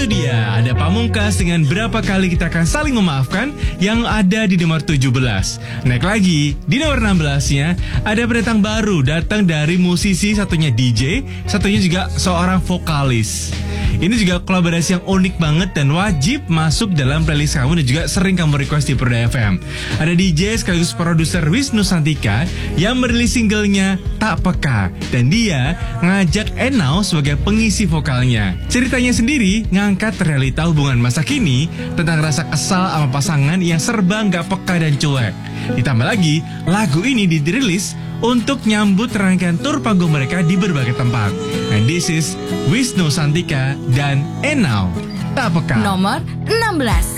Itu dia, ada Pamungkas dengan berapa kali kita akan saling memaafkan yang ada di nomor 17. Naik lagi, di nomor 16-nya ada pendatang baru datang dari musisi, satunya DJ, satunya juga seorang vokalis. Ini juga kolaborasi yang unik banget dan wajib masuk dalam playlist kamu dan juga sering kamu request di Prodaya FM. Ada DJ sekaligus produser Wisnu Santika yang merilis singlenya Tak Peka dan dia ngajak Enau sebagai pengisi vokalnya. Ceritanya sendiri ngangkat realita hubungan masa kini tentang rasa kesal sama pasangan yang serba nggak peka dan cuek. Ditambah lagi, lagu ini dirilis untuk nyambut rangkaian tur panggung mereka di berbagai tempat. And this is Wisnu Santika dan Enau, Tak Peka. Nomor 16.